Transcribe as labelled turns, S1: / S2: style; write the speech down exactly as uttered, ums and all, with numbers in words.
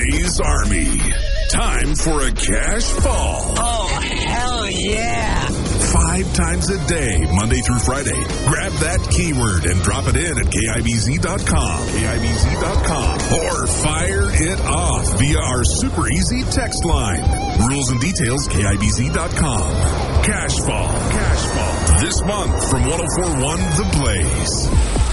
S1: Blaze Army. Time for a cash fall.
S2: Oh, hell yeah.
S1: Five times a day, Monday through Friday. Grab that keyword and drop it in at K I B Z dot com. K I B Z dot com. Or fire it off via our super easy text line. Rules and details, K I B Z dot com. Cash fall. Cash fall. This month from one oh four point one The Blaze.